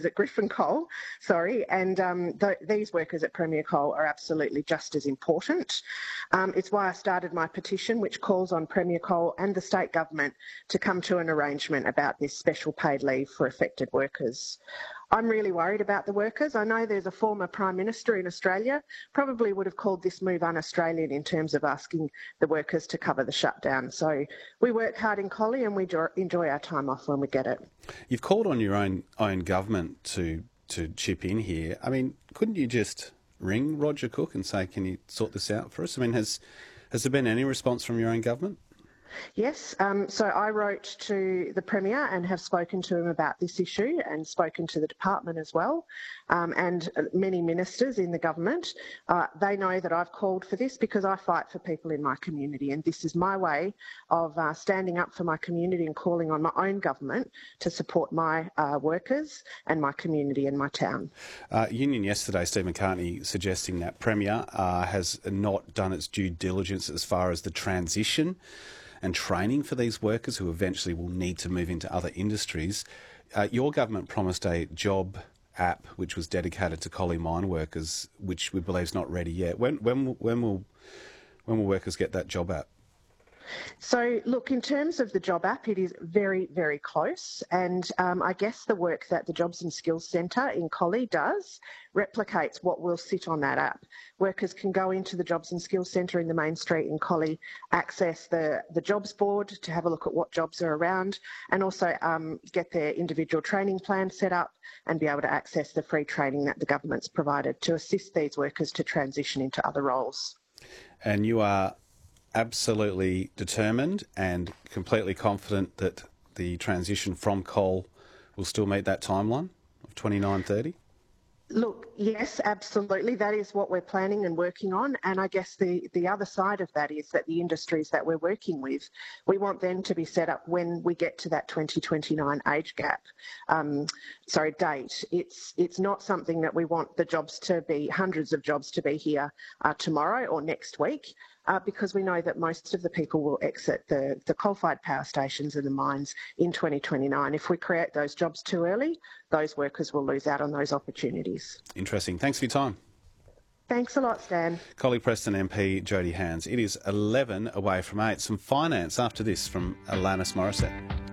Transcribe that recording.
workers at Griffin Coal, and these workers at Premier Coal are absolutely just as important. It's why I started my petition, which calls on Premier Coal and the state government to come to an arrangement about this special paid leave for affected workers. I'm really worried about the workers. I know there's a former Prime Minister in Australia, probably would have called this move un-Australian in terms of asking the workers to cover the shutdown. So we work hard in Collie and we enjoy our time off when we get it. You've called on your own government to chip in here. I mean, couldn't you just ring Roger Cook and say, can you sort this out for us? I mean, has there been any response from your own government? Yes, so I wrote to the Premier and have spoken to him about this issue and spoken to the department as well, and many ministers in the government. They know that I've called for this because I fight for people in my community, and this is my way of standing up for my community and calling on my own government to support my workers and my community and my town. Union yesterday, Steve McCartney, suggesting that Premier has not done its due diligence as far as the transition and training for these workers who eventually will need to move into other industries. Your government promised a job app which was dedicated to Collie mine workers, which we believe is not ready yet. When will workers get that job app? So, look, in terms of the job app, it is very, very close. And I guess the work that the Jobs and Skills Centre in Collie does replicates what will sit on that app. Workers can go into the Jobs and Skills Centre in the main street in Collie, access the jobs board to have a look at what jobs are around, and also get their individual training plan set up and be able to access the free training that the government's provided to assist these workers to transition into other roles. And you are absolutely determined and completely confident that the transition from coal will still meet that timeline of 29-30? Look, yes, absolutely. That is what we're planning and working on. And I guess the other side of that is that the industries that we're working with, we want them to be set up when we get to that 2029 age gap, date. It's not something that we want the jobs to be, hundreds of jobs to be here tomorrow or next week. Because we know that most of the people will exit the coal-fired power stations and the mines in 2029. If we create those jobs too early, those workers will lose out on those opportunities. Interesting. Thanks for your time. Thanks a lot, Stan. Collie Preston MP Jodie Hands. It is 11 away from 8. Some finance after this from Alanis Morissette.